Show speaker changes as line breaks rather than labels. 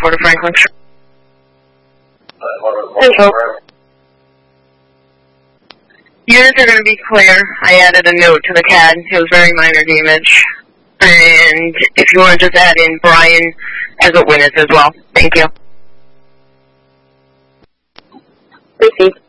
Port of Franklin. Units are going to be clear. I added a note to the CAD. It was very minor damage. And if you want to just add in Brian as a witness as well. Thank you.
Received.